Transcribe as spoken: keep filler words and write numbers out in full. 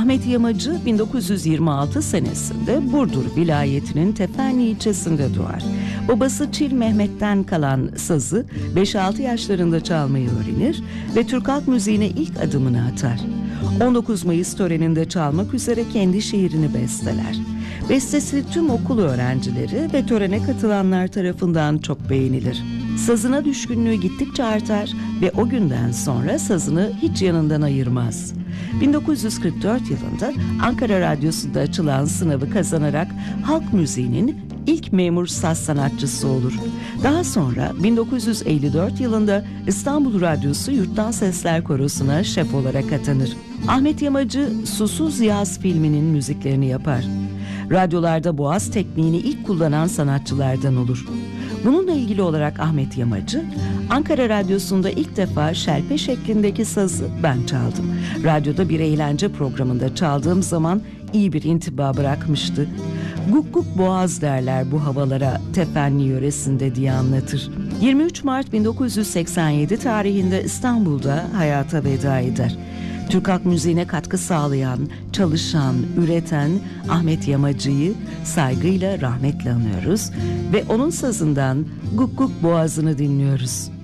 Ahmet Yamacı bin dokuz yüz yirmi altı senesinde Burdur vilayetinin Tefenli ilçesinde doğar. Babası Çil Mehmet'ten kalan sazı beş altı yaşlarında çalmayı öğrenir ve Türk halk müziğine ilk adımını atar. on dokuz Mayıs töreninde çalmak üzere kendi şiirini besteler. Bestesi tüm okul öğrencileri ve törene katılanlar tarafından çok beğenilir. Sazına düşkünlüğü gittikçe artar ve o günden sonra sazını hiç yanından ayırmaz. bin dokuz yüz kırk dört yılında Ankara Radyosu'nda açılan sınavı kazanarak halk müziğinin ilk memur saz sanatçısı olur. Daha sonra bin dokuz yüz elli dört yılında İstanbul Radyosu Yurttan Sesler Korosu'na şef olarak atanır. Ahmet Yamacı Susuz Yaz filminin müziklerini yapar. Radyolarda boğaz tekniğini ilk kullanan sanatçılardan olur. Bununla ilgili olarak Ahmet Yamacı, Ankara Radyosu'nda ilk defa şelpe şeklindeki sazı ben çaldım. Radyoda bir eğlence programında çaldığım zaman iyi bir intiba bırakmıştı. Guk guk boğaz derler bu havalara Tefenli yöresinde diye anlatır. yirmi üç Mart bin dokuz yüz seksen yedi tarihinde İstanbul'da hayata veda eder. Türk halk müziğine katkı sağlayan, çalışan, üreten Ahmet Yamacı'yı saygıyla rahmetle anıyoruz ve onun sazından Guk Guk Boğazı'nı dinliyoruz.